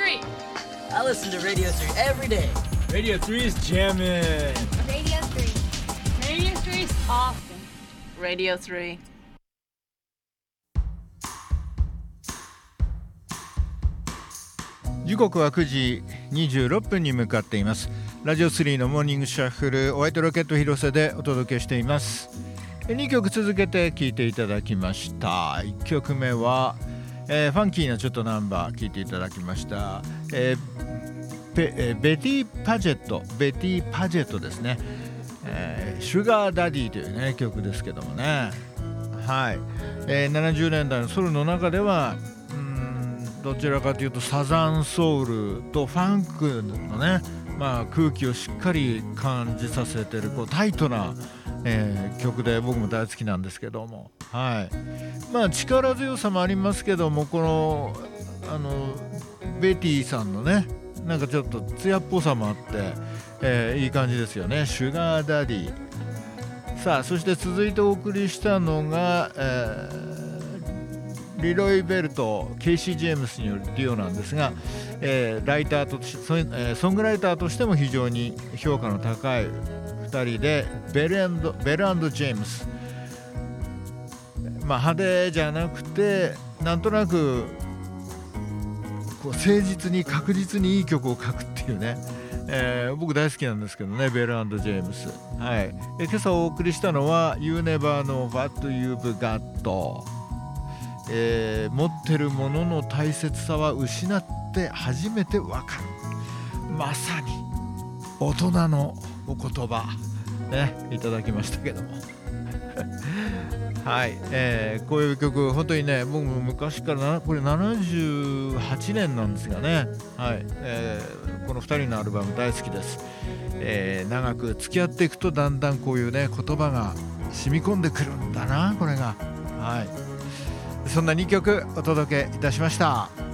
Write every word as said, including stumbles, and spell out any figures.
three. I listen to Radio three every day. Radio three is jamming. Radio three. Radio three is awesome. Radio three. 時刻はくじにじゅうろっぷんに向かっています。ラジオスリーのモーニングシャッフル、ホワイトロケット広瀬でお届けしています。にきょく続けて聴いていただきました。いっきょくめは、えー、ファンキーなちょっとナンバー聴いていただきました、えーベえー、ベティ・パジェットベティ・パジェットですね、えー、シュガーダディという、ね、曲ですけどもね、はい、えー、ななじゅうねんだいのソウルの中ではうーんどちらかというとサザンソウルとファンクのね、まあ、空気をしっかり感じさせてるこうタイトな、えー、曲で僕も大好きなんですけども、はい、まあ力強さもありますけども、このあのベティさんのねなんかちょっと艶っぽさもあって、えー、いい感じですよね。シュガーダディ。さあそして続いてお送りしたのが、えー、リロイ・ベルとケイシー・ジェームスによるデュオなんですが、えー、ライターとソン、えー、ソングライターとしても非常に評価の高いふたりで、ベル&ベル&ジェームス、まあ、派手じゃなくてなんとなくこう誠実に確実にいい曲を書くっていうね、えー、僕大好きなんですけどね、ベル&ジェームス、はい、え今朝お送りしたのは You Never Know What You've Got、えー、持ってるものの大切さは失って初めてわかる、まさに大人のお言葉ね、いただきましたけどもはい、えー、こういう曲本当にね僕も昔からなこれななじゅうはちねんなんですがね、はい、えー、このふたりのアルバム大好きです、えー、長く付き合っていくとだんだんこういうね言葉が染み込んでくるんだなこれが、はい、そんなにきょくお届けいたしました。